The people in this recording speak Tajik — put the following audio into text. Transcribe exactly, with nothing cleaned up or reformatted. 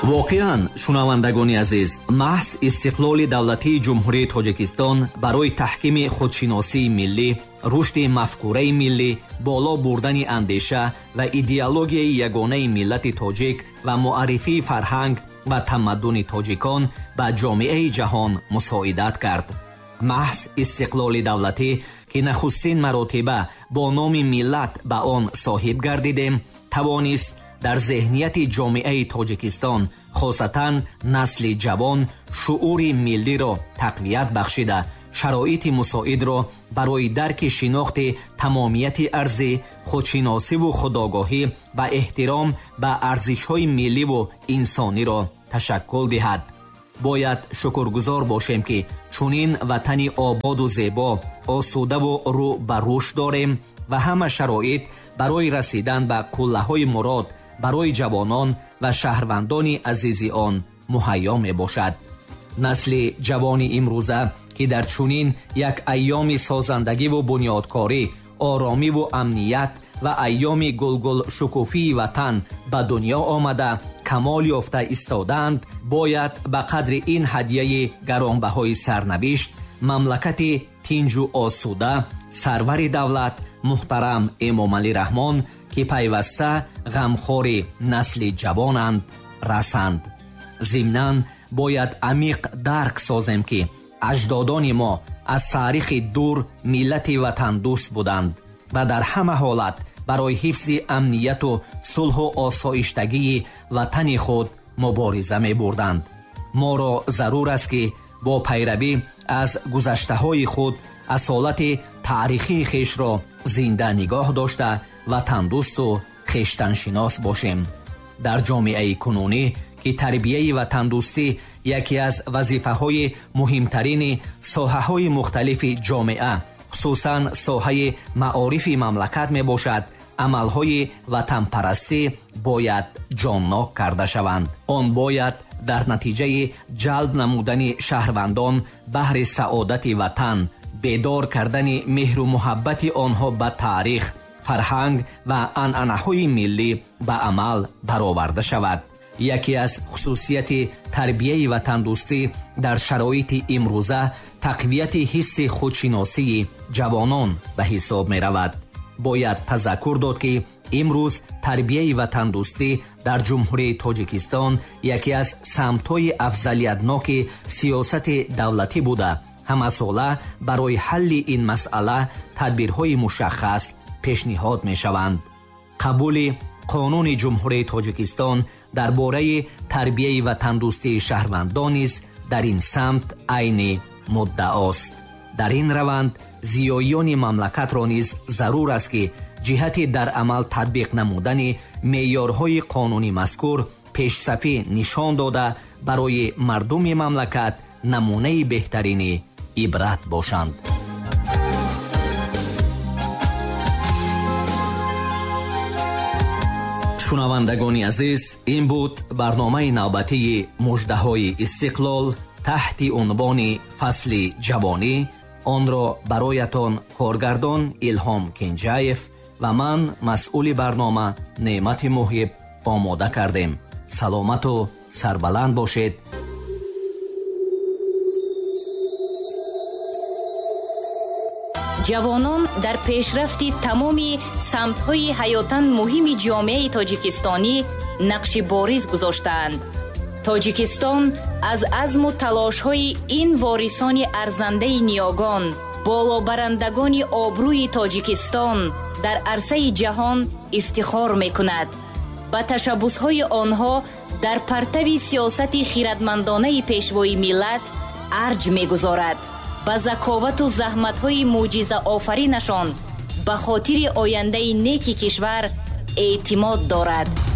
воқеан шунавандагони азиз, маҳз истиқлоли давлатии ҷумҳурии тоҷикистон барои таҳкими худшиносии миллӣ, рушди мафкураи миллӣ, боло бурдани андеша ва идеологияи ягонаи миллати тоҷик ва муаррифии фарҳанг ва тамаддуни тоҷикон ба ҷомеаи ҷаҳон мусоидат кард. маҳз истиқлоли давлатӣ ки нахустин маротиба бо номи миллат ба он соҳиб гардидем, тавонист дар зеҳнияти ҷомеаи тоҷикистон, хосатан насли ҷавон, шуъури миллиро тақвият бахшида, шароити мусоидро барои дарки шинохти тамомияти арзӣ, худшиносиву худогоҳӣ ва эҳтиром ба арзишҳои милливу инсониро ташаккул диҳад. бояд шукргузор бошем ки чунин ватани ободу зебо, осудаву рӯ ба рушд дорем ва ҳама шароит барои расидан ба куллаҳои мурод барои ҷавонон ва шаҳрвандони азизи он муҳайё мебошад. насли ҷавони имрӯза ки дар чунин як айёми созандагиву бунёдкорӣ, оромиву амният ва айёми гулгул шукуфии ватан ба дунё омада камол ёфта истодаанд, бояд ба қадри ин ҳадияи гаронбаҳои сарнавишт мамлакати тинҷу осуда, сарвари давлат муҳтарам эмомалӣ раҳмон ки пайваста ғамхори насли ҷавонанд расанд. зимнан бояд амиқ дарк созем ки аҷдодони мо аз таърихи дур миллати ватандӯст буданд ва дар ҳама ҳолат барои ҳифзи амнияту сулҳу осоиштагии ватани худ мубориза мебурданд. моро зарур аст ки бо пайравӣ аз гузаштаҳои худ асолати таърихии хешро зинда нигоҳ дошта ватандӯсту хештаншинос бошем. дар ҷомеаи кунунӣ ки тарбияи ватандӯстӣ яке аз вазифаҳои муҳимтарини соҳаҳои мухталифи ҷомеа, хусусан соҳаи маорифи мамлакат мебошад, амалҳои ватанпарастӣ бояд ҷоннок карда шаванд. он бояд дар натиҷаи ҷалб намудани шаҳрвандон баҳри саодати ватан, бедор кардани меҳру муҳаббати онҳо ба таърих, фарҳанг ва анъанаҳои миллӣ ба амал бароварда шавад. яке аз хусусияти тарбияи ватандӯстӣ дар шароити имрӯза тақвияти ҳисси худшиносии ҷавонон ба ҳисоб меравад. бояд тазаккур дод ки имрӯз тарбияи ватандӯстӣ дар ҷумҳурии тоҷикистон яке аз самтҳои афзалиятноки сиёсати давлатӣ буда, ҳамасола барои ҳалли ин масъала тадбирҳои мушаххас пешниҳод мешаванд. қабули қонуни ҷумҳурии тоҷикистон дар бораи тарбияи ватандӯстии шаҳрвандон низ дар ин самт айни муддаост. дар ин раванд зиёёни мамлакатро низ зарур аст ки ҷиҳати дар амал татбиқ намудани меъёрҳои қонунӣ мазкур пешсафӣ нишон дода барои мардуми мамлакат намунаи беҳтарини ибрат бошанд. шунавандагони азиз, ин буд барномаи навбатии муждаҳои истиқлол таҳти унвони фасли ҷавонӣ. онро бароятон коргардон Илҳом Кенҷаев ва ман масъули барнома Неъмати Муҳиб омода кардем. саломату сарбаланд бошед. ҷавонон дар пешрафти тамоми самтҳои ҳаётан муҳими ҷомеаи тоҷикистонӣ нақши бориз гузоштаанд. тоҷикистон аз азму талошҳои ин ворисони арзандаи ниёгон, болобарандагони обрӯи тоҷикистон дар арсаи ҷаҳон ифтихор мекунад. ба ташаббусҳои онҳо дар партави сиёсати хиратмандонаи пешвои миллат арҷ мегузорад. ба заковату заҳматҳои мӯъҷизаофаринашон ба хотири ояндаи неки кишвар эътимод дорад.